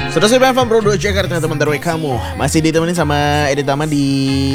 Sudah saya FM Pro 2 Jakarta, teman terbaik kamu. Masih ditemenin sama Edit Tama di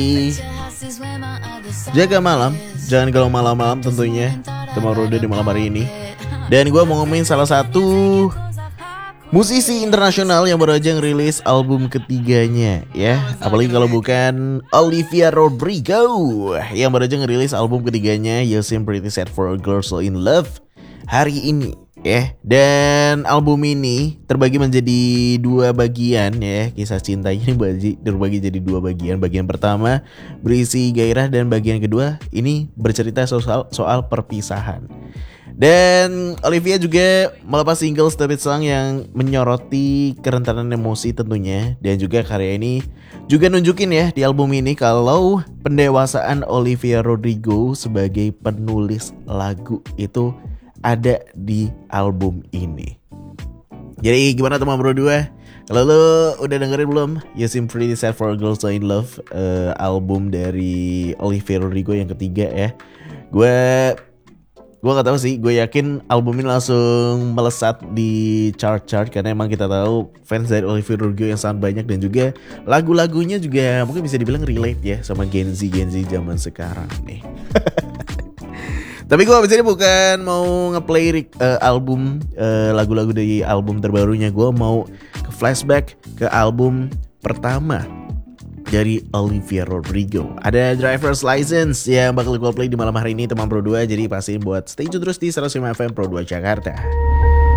Jaga Malam. Jangan galau malam-malam tentunya, teman Pro 2 di malam hari ini. Dan gue mau ngomongin salah satu musisi internasional yang baru aja ngerilis album ketiganya ya. Apalagi kalau bukan Olivia Rodrigo yang baru aja ngerilis album ketiganya, You Seem Pretty Sad for a Girl So In Love hari ini ya. Dan album ini terbagi menjadi dua bagian ya. Kisah cintanya ini terbagi jadi dua bagian. Bagian pertama berisi gairah dan bagian kedua ini bercerita soal perpisahan. Dan Olivia juga melepas single Stupid Song yang menyoroti kerentanan emosi tentunya. Dan juga karya ini juga nunjukin ya di album ini kalau pendewasaan Olivia Rodrigo sebagai penulis lagu itu ada di album ini. Jadi gimana teman Bro 2? Kalau lo udah dengerin belum You Seem Pretty Sad for a Girl So In Love, album dari Olivia Rodrigo yang ketiga ya. Gue gak tahu sih, gue yakin album ini langsung melesat di chart-chart karena emang kita tahu fans dari Olivia Rodrigo yang sangat banyak. Dan juga lagu-lagunya juga mungkin bisa dibilang relate ya sama Gen Z zaman sekarang nih. Tapi gue abis ini bukan mau ngeplay album lagu-lagu dari album terbarunya. Gue mau ke flashback ke album pertama dari Olivia Rodrigo. Ada Driver's License yang bakal gue play di malam hari ini teman Pro 2. Jadi pastiin buat stay tune terus di 105 FM Pro 2 Jakarta.